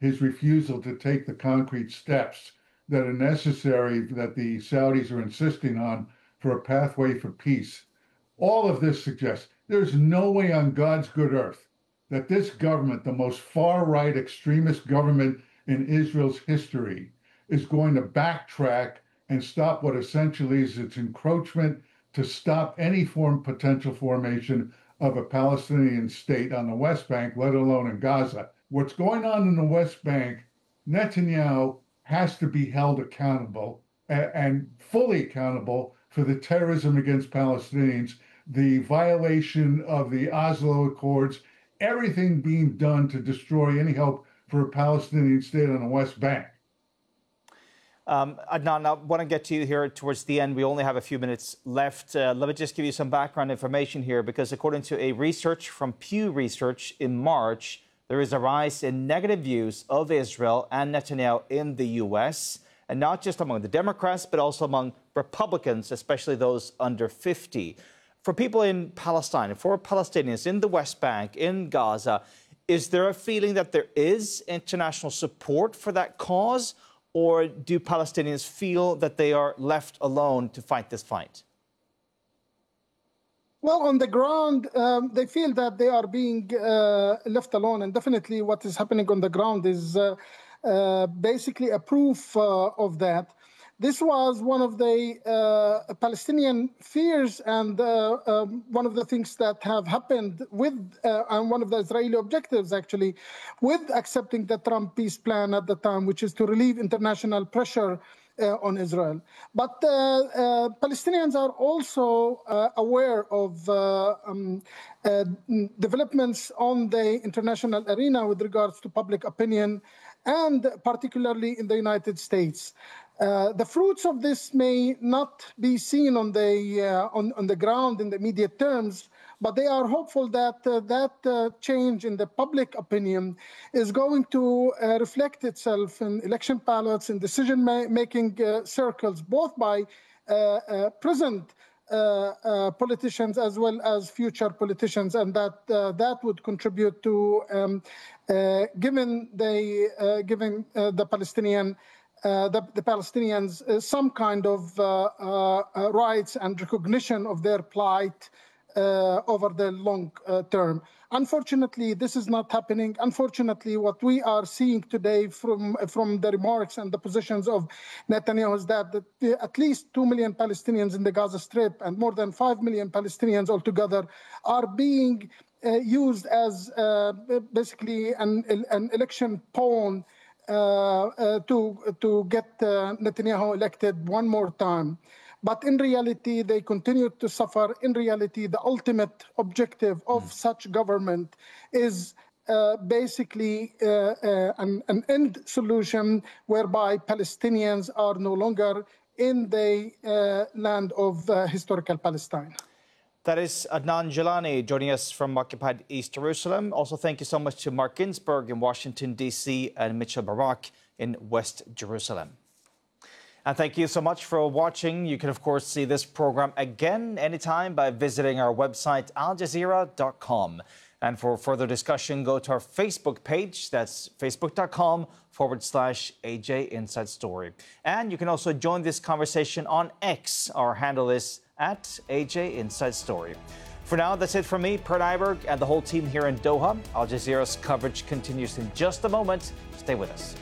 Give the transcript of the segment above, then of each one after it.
his refusal to take the concrete steps that are necessary, that the Saudis are insisting on, for a pathway for peace. All of this suggests there's no way on God's good earth that this government, the most far-right extremist government in Israel's history, is going to backtrack and stop what essentially is its encroachment to stop any potential formation of a Palestinian state on the West Bank, let alone in Gaza. What's going on in the West Bank, Netanyahu has to be held accountable and fully accountable for the terrorism against Palestinians, the violation of the Oslo Accords, everything being done to destroy any hope for a Palestinian state on the West Bank. Adnan, I want to get to you here towards the end. We only have a few minutes left. Let me just give you some background information here, because according to a research from Pew Research in March, there is a rise in negative views of Israel and Netanyahu in the U.S., and not just among the Democrats, but also among Republicans, especially those under 50. For people in Palestine, for Palestinians in the West Bank, in Gaza, is there a feeling that there is international support for that cause? Or do Palestinians feel that they are left alone to fight this fight? Well, on the ground, they feel that they are being left alone. And definitely what is happening on the ground is basically a proof of that. This was one of the Palestinian fears and one of the things that have happened with, and one of the Israeli objectives actually, with accepting the Trump peace plan at the time, which is to relieve international pressure on Israel. But Palestinians are also aware of developments on the international arena with regards to public opinion, and particularly in the United States. The fruits of this may not be seen on the ground in the immediate terms, but they are hopeful that that change in the public opinion is going to reflect itself in election ballots and decision-making circles, both by present politicians as well as future politicians, and that would contribute to giving the Palestinians some kind of rights and recognition of their plight over the long term. Unfortunately, this is not happening. Unfortunately, what we are seeing today from the remarks and the positions of Netanyahu is that at least 2 million Palestinians in the Gaza Strip and more than 5 million Palestinians altogether are being used as basically an election pawn to get Netanyahu elected one more time. But in reality, they continue to suffer. In reality, the ultimate objective of such government is basically an end solution whereby Palestinians are no longer in the land of historical Palestine. That is Adnan Gilani joining us from occupied East Jerusalem. Also, thank you so much to Mark Ginsburg in Washington, D.C. and Mitchell Barak in West Jerusalem. And thank you so much for watching. You can, of course, see this program again anytime by visiting our website, aljazeera.com. And for further discussion, go to our Facebook page. That's facebook.com/AJ Inside Story. And you can also join this conversation on X. Our handle is @AJ Inside Story. For now, that's it from me, Per Nyberg, and the whole team here in Doha. Al Jazeera's coverage continues in just a moment. Stay with us.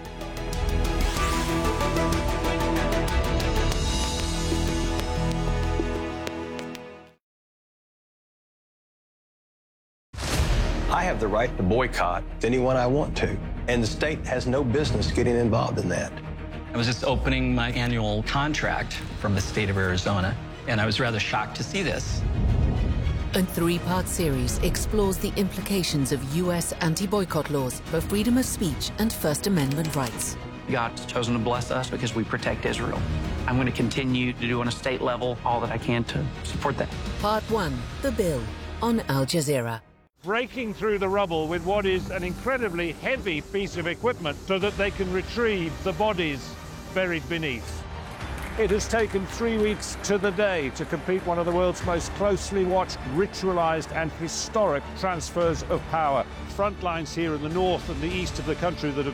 I have the right to boycott anyone I want to, and the state has no business getting involved in that. I was just opening my annual contract from the state of Arizona, and I was rather shocked to see this. A three-part series explores the implications of U.S. anti-boycott laws for freedom of speech and First Amendment rights. God's chosen to bless us because we protect Israel. I'm going to continue to do on a state level all that I can to support that. Part 1, The Bill, on Al Jazeera. Breaking through the rubble with what is an incredibly heavy piece of equipment so that they can retrieve the bodies buried beneath. It has taken 3 weeks to the day to complete one of the world's most closely watched, ritualized and historic transfers of power. Front lines here in the north and the east of the country that have